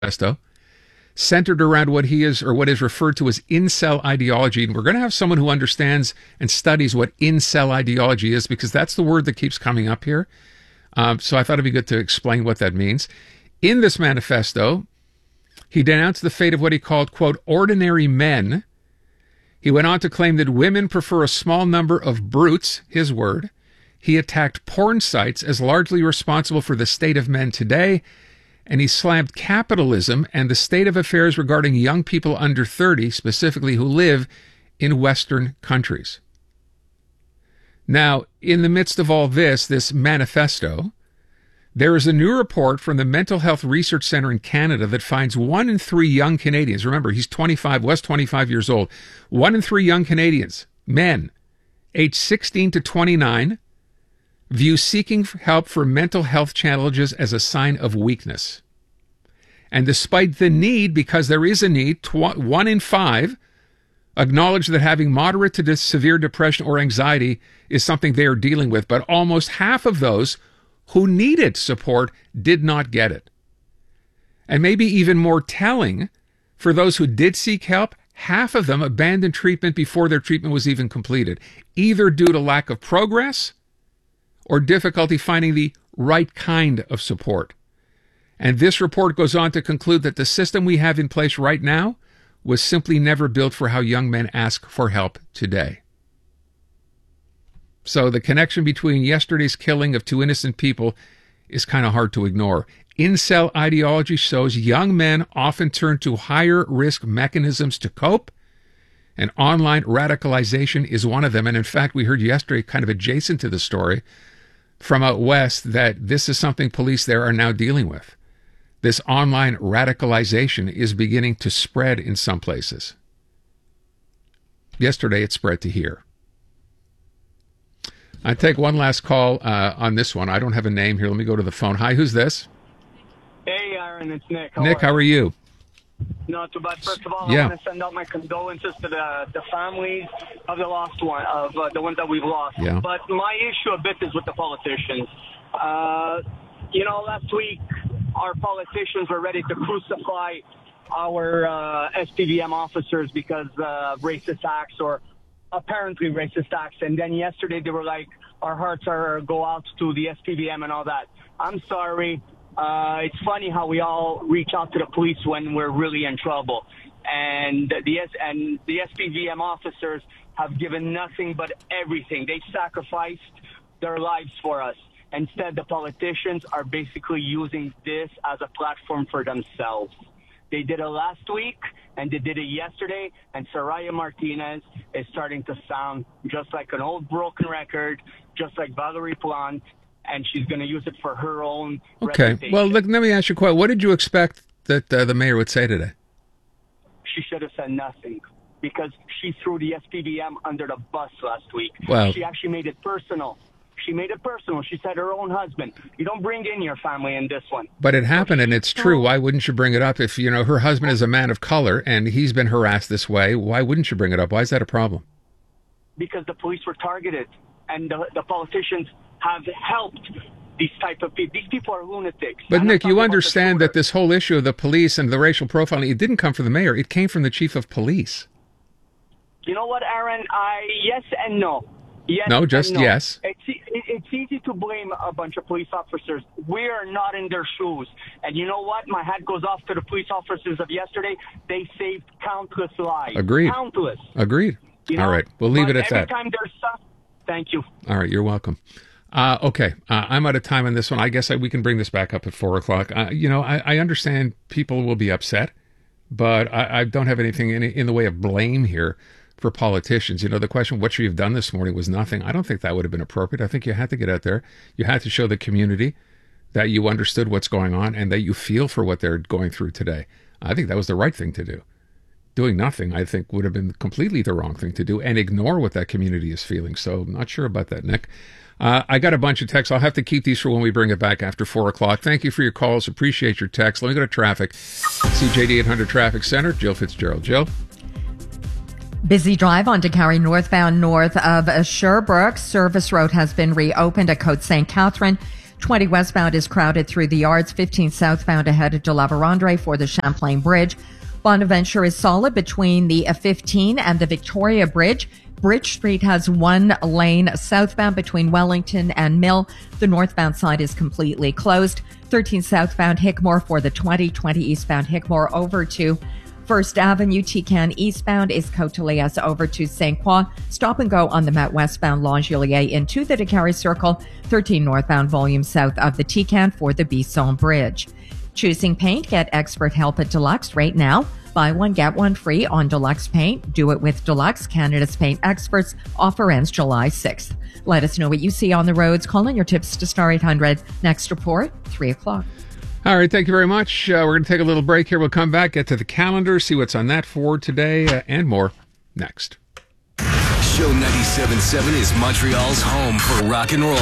manifesto, centered around what is referred to as incel ideology. And we're going to have someone who understands and studies what incel ideology is, because that's the word that keeps coming up here. So I thought it'd be good to explain what that means. In this manifesto, he denounced the fate of what he called, quote, ordinary men. He went on to claim that women prefer a small number of brutes, his word. He attacked porn sites as largely responsible for the state of men today, and he slammed capitalism and the state of affairs regarding young people under 30, specifically who live in Western countries. Now, in the midst of all this manifesto, there is a new report from the Mental Health Research Center in Canada that finds 1 in 3 young Canadians, remember, he's 25, was 25 years old, 1 in 3 young Canadians, men, aged 16 to 29, view seeking help for mental health challenges as a sign of weakness. And despite the need, because there is a need, 1 in 5 acknowledge that having moderate to severe depression or anxiety is something they are dealing with, but almost half of those who needed support did not get it. And maybe even more telling, for those who did seek help, half of them abandoned treatment before their treatment was even completed, either due to lack of progress or difficulty finding the right kind of support. And this report goes on to conclude that the system we have in place right now was simply never built for how young men ask for help today. So the connection between yesterday's killing of 2 innocent people is kind of hard to ignore. Incel ideology shows young men often turn to higher risk mechanisms to cope, and online radicalization is one of them. And in fact, we heard yesterday, kind of adjacent to the story, from out west, that this is something police there are now dealing with. This online radicalization is beginning to spread in some places. Yesterday, it spread to here. I take one last call on this one. I don't have a name here. Let me go to the phone. Hi, who's this? Hey, Aaron, it's Nick. How are you? Not too bad. First of all, I want to send out my condolences to the families of the lost one, of the ones that we've lost. Yeah. But my issue a bit is with the politicians. Last week, our politicians were ready to crucify our SPVM officers because of racist acts or apparently racist acts. And then yesterday they were like, our hearts go out to the SPVM and all that. I'm sorry. It's funny how we all reach out to the police when we're really in trouble. And the SPVM officers have given nothing but everything. They sacrificed their lives for us. Instead, the politicians are basically using this as a platform for themselves. They did it last week, and they did it yesterday, and Soraya Martinez is starting to sound just like an old broken record, just like Valerie Plante, and she's going to use it for her own reputation. Well, look, let me ask you a question. What did you expect that the mayor would say today? She should have said nothing, because she threw the SPVM under the bus last week. Well, she actually made it personal. She made it personal. She said her own husband. You don't bring in your family in this one. But it happened, and it's true. Why wouldn't you bring it up? If, her husband is a man of color, and he's been harassed this way, why wouldn't you bring it up? Why is that a problem? Because the police were targeted, and the politicians have helped these type of people. These people are lunatics. But, Nick, you understand that this whole issue of the police and the racial profiling, it didn't come from the mayor. It came from the chief of police. You know what, Aaron? Yes and no. Yes. No, just no. Yes. It's easy to blame a bunch of police officers. We're not in their shoes. And you know what? My hat goes off to the police officers of yesterday. They saved countless lives. Agreed. Countless. Agreed. All right. We'll leave it at that. Every time there's stuff. Thank you. All right. You're welcome. Okay. I'm out of time on this one. I guess we can bring this back up at 4 o'clock. I understand people will be upset, but I don't have anything in the way of blame here for politicians. The question, what should you have done this morning, was nothing. I don't think that would have been appropriate. I think you had to get out there. You had to show the community that you understood what's going on and that you feel for what they're going through today. I think that was the right thing to do. Doing nothing, I think, would have been completely the wrong thing to do and ignore what that community is feeling. So I'm not sure about that, Nick. I got a bunch of texts. I'll have to keep these for when we bring it back after 4 o'clock. Thank you for your calls. Appreciate your texts. Let me go to traffic. CJD 800 Traffic Center. Jill Fitzgerald. Jill? Busy drive on Dakari northbound north of Sherbrooke. Service Road has been reopened at Côte St. Catherine. 20 westbound is crowded through the yards. 15 southbound ahead of de la Vérendrye for the Champlain Bridge. Bonaventure is solid between the 15 and the Victoria Bridge. Bridge Street has one lane southbound between Wellington and Mill. The northbound side is completely closed. 13 southbound Hickmore for the 20 eastbound Hickmore over to First Avenue. Tican eastbound is Côte-Elias over to St. Croix. Stop and go on the Met westbound Langelier into the Décarie Circle. 13 northbound volume south of the Tican for the Bisson Bridge. Choosing paint, get expert help at Deluxe right now. Buy one, get one free on Deluxe Paint. Do it with Deluxe, Canada's paint experts. Offer ends July 6th. Let us know what you see on the roads. Call in your tips to Star 800. Next report, 3 o'clock. All right, thank you very much. We're going to take a little break here. We'll come back, get to the calendar, see what's on that for today, and more next. Show 97.7 is Montreal's home for rock and roll.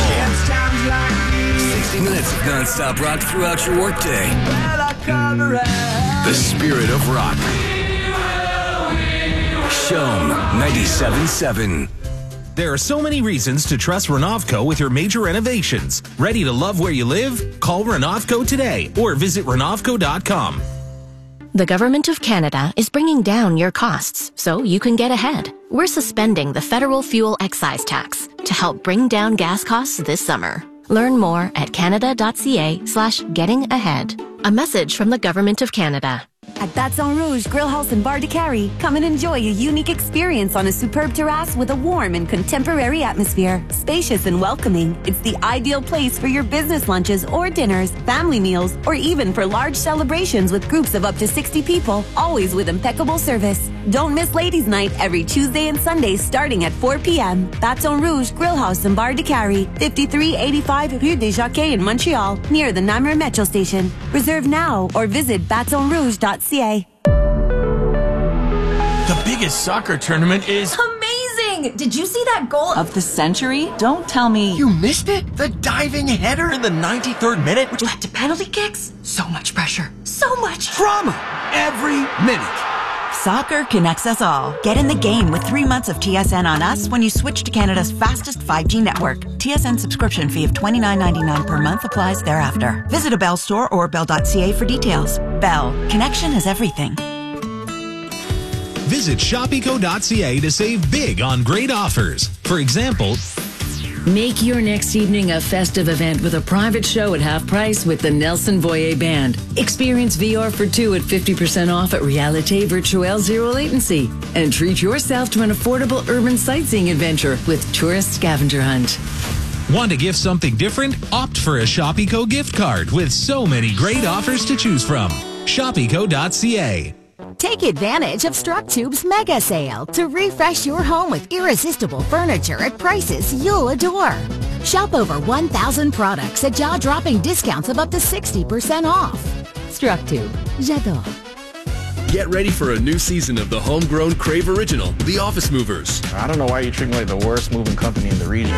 60 minutes of non-stop rock throughout your workday. The spirit of rock. Show 97.7. There are so many reasons to trust Renovco with your major renovations. Ready to love where you live? Call Renovco today or visit Renovco.com. The Government of Canada is bringing down your costs so you can get ahead. We're suspending the federal fuel excise tax to help bring down gas costs this summer. Learn more at canada.ca/getting ahead. A message from the Government of Canada. At Baton Rouge Grill House and Bar de Carrie, come and enjoy a unique experience on a superb terrace with a warm and contemporary atmosphere. Spacious and welcoming, it's the ideal place for your business lunches or dinners, family meals, or even for large celebrations with groups of up to 60 people, always with impeccable service. Don't miss Ladies' Night every Tuesday and Sunday starting at 4 p.m. Baton Rouge Grill House and Bar de Carrie, 5385 Rue des Jockeys in Montreal, near the Namur Metro Station. Reserve now or visit batonrouge.ca. The biggest soccer tournament is amazing! Did you see that goal of the century? Don't tell me you missed it. The diving header in the 93rd minute, which led to penalty kicks. So much pressure, so much drama every minute. Soccer connects us all. Get in the game with 3 months of TSN on us when you switch to Canada's fastest 5G network. TSN subscription fee of $29.99 per month applies thereafter. Visit a Bell store or bell.ca for details. Bell. Connection is everything. Visit shopeco.ca to save big on great offers. For example, make your next evening a festive event with a private show at half price with the Nelson Voyer Band. Experience VR for two at 50% off at Realite Virtuelle Zero Latency. And treat yourself to an affordable urban sightseeing adventure with Tourist Scavenger Hunt. Want to gift something different? Opt for a Shopeco gift card with so many great offers to choose from. Shopeco.ca. Take advantage of StrucTube's mega sale to refresh your home with irresistible furniture at prices you'll adore. Shop over 1,000 products at jaw-dropping discounts of up to 60% off. StrucTube. J'adore. Get ready for a new season of the homegrown Crave original, The Office Movers. I don't know why you treat me like the worst moving company in the region.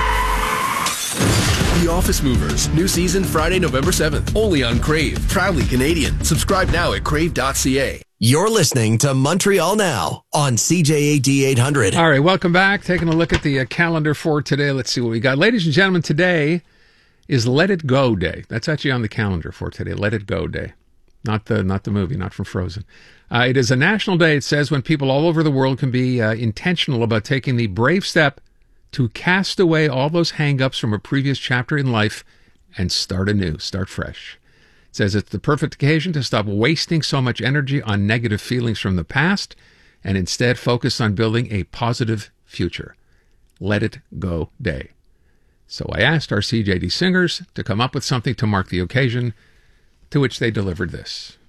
The Office Movers. New season Friday, November 7th. Only on Crave. Proudly Canadian. Subscribe now at crave.ca. You're listening to Montreal Now on CJAD 800. All right, welcome back. Taking a look at the calendar for today. Let's see what we got. Ladies and gentlemen, today is Let It Go Day. That's actually on the calendar for today. Let It Go Day. Not the movie, not from Frozen. It is a national day, it says, when people all over the world can be intentional about taking the brave step to cast away all those hang-ups from a previous chapter in life and start anew, start fresh. It says it's the perfect occasion to stop wasting so much energy on negative feelings from the past and instead focus on building a positive future. Let It Go Day. So I asked our CJD singers to come up with something to mark the occasion, to which they delivered this.